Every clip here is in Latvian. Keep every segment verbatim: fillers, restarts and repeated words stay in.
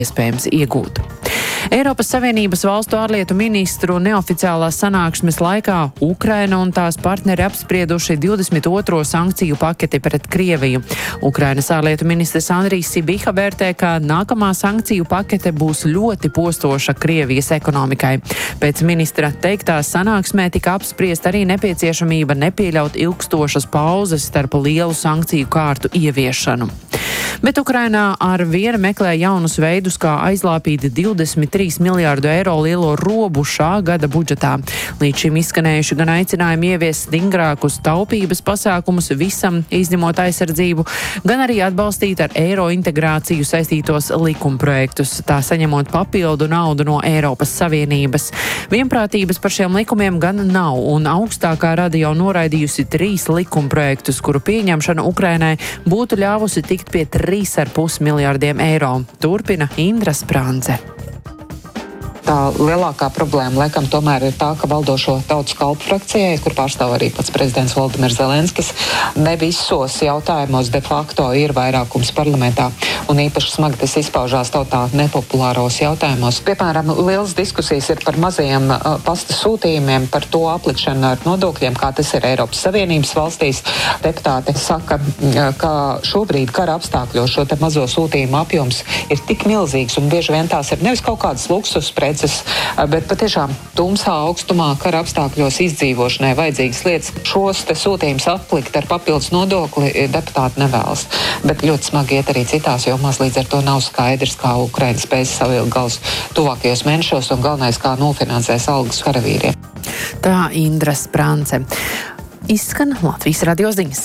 iespējams iegūt. Eiropas Savienības valstu ārlietu ministru neoficiālās sanāksmes laikā Ukraina un tās partneri apsprieduši divdesmit otro sankciju paketi pret Krieviju. Ukrainas ārlietu ministrs Andrijs Sibiha vērtē, ka nākamā sankciju pakete būs ļoti postoša Krievijas ekonomikai. Pēc ministra teiktās sanāksmē tika apspriest arī nepieciešamība nepieļaut ilgstošas pauzes starp lielu sankciju kārtu ieviešanu. Bet Ukrainā ar vienu meklē jaunus veidus, kā aizlāpīt divdesmit trīs miljārdu eiro lielo robu šā gada budžetā. Līdz šim izskanējuši gan aicinājumi ieviest stingrākus taupības pasākumus visam, izņemot aizsardzību, gan arī atbalstīt ar eiro integrāciju saistītos likumprojektus, tā saņemot papildu naudu no Eiropas Savienības. Vienprātības par šiem likumiem gan nav, un augstākā rada jau noraidījusi trīs likumprojektus, kuru pieņemšana Ukrainai būtu ļāvusi tikt pie trīs ar pus miljārdiem eiro. Turpina Indra Sprance. Tā lielākā problēma, laikam, tomēr ir tā, ka valdošo Tautas kalpu frakcijai, kur pārstāv arī pats prezidents Volodimirs Zelenskis, ne visos jautājumos de facto ir vairākums parlamentā, un īpaši smagi tas izpaužās tautā nepopulāros jautājumos. Piemēram, liels diskusijas ir par mazajiem uh, pasta sūtījumiem, par to aplikšanu ar nodokļiem, kā tas ir Eiropas Savienības valstīs. Deputāti saka, uh, ka šobrīd kara apstākļos šo te mazo sūtījumu apjoms ir tik milzīgs, un bieži vien tās ir nevis kaut kādas luksus preces, bet patiešām tumsā augstumā kara apstākļos izdzīvošanai vajadzīgas lietas. Šos te sūtījumus aplikt ar papildus nodokli deputāti nevēlas. Bet ļoti smagi iet arī citās jomās, līdz ar to nav skaidrs, kā Ukraina spēs savilkt galus tuvākajos mēnešos un galvenais, kā nofinansēs algas karavīriem. Tā Indra Sprance. Izskan Latvijas radio ziņas.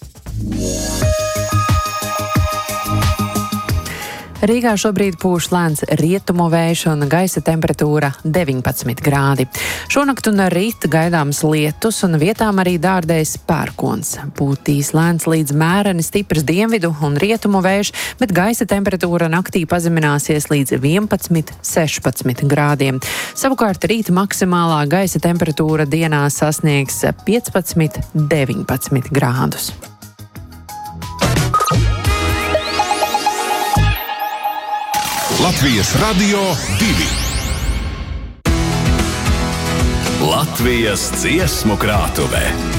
Rīgā šobrīd pūš lēns rietumu vējš un gaisa temperatūra deviņpadsmit grādi. Šonakt un rīt gaidāms lietus un vietām arī dārdējs pērkons. Pūtīs lēns līdz mēreni stiprs dienvidu un rietumu vējš, bet gaisa temperatūra naktī pazemināsies līdz vienpadsmit sešpadsmit grādiem. Savukārt rīt maksimālā gaisa temperatūra dienā sasniegs piecpadsmit deviņpadsmit grādus. Latvijas radio divi. Latvijas dziesmu krātuvē.